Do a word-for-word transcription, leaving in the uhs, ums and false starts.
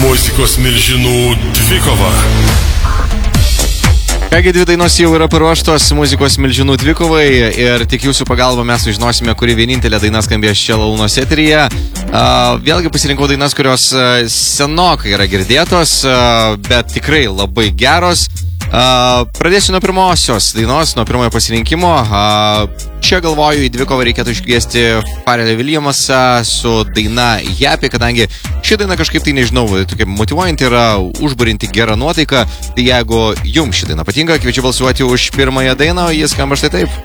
Muzikos milžinų dvikova. Kągi, dvi dainos jau yra paruoštos muzikos milžinų dvikovai ir tik jūsų pagalba mes sužinosime, kuri vienintelė daina skambės čia Launos eteryje. Uh, vėlgi pasirinkau dainas, kurios uh, senokai yra girdėtos, uh, bet tikrai labai geros. Uh, pradėsiu nuo pirmosios dainos, nuo pirmojo pasirinkimo. Uh, čia galvoju, į dvikovą reikėtų iškviesti Pharrellą Williamsą su daina Happy, kadangi ši daina kažkaip tai, nežinau, tokia motyvuojanti yra, užburinti gerą nuotaiką. Tai jeigu jums ši daina patinka, kviečiu balsuoti už pirmąją dainą, o jis skamba štai taip.